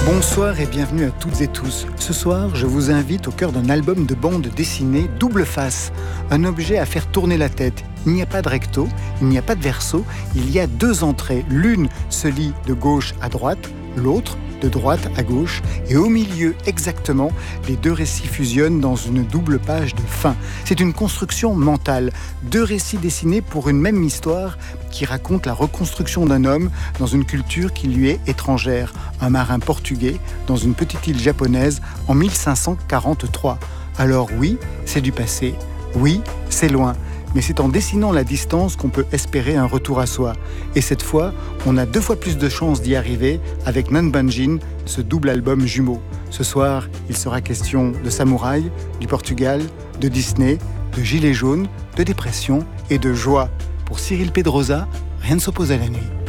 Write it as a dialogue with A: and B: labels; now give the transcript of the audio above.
A: Bonsoir et bienvenue à toutes et tous. Ce soir, je vous invite au cœur d'un album de bande dessinée double face, un objet à faire tourner la tête. Il n'y a pas de recto, il n'y a pas de verso, il y a deux entrées. L'une se lit de gauche à droite, l'autre de droite à gauche, et au milieu exactement, les deux récits fusionnent dans une double page de fin. C'est une construction mentale, deux récits dessinés pour une même histoire qui raconte la reconstruction d'un homme dans une culture qui lui est étrangère, un marin portugais dans une petite île japonaise en 1543. Alors oui, c'est du passé, oui, c'est loin, mais c'est en dessinant la distance qu'on peut espérer un retour à soi. Et cette fois, on a 2 fois plus de chances d'y arriver avec Nanbanjin, ce double album jumeau. Ce soir, il sera question de samouraï, du Portugal, de Disney, de gilets jaunes, de dépression et de joie. Pour Cyril Pedrosa, rien ne s'oppose à la nuit.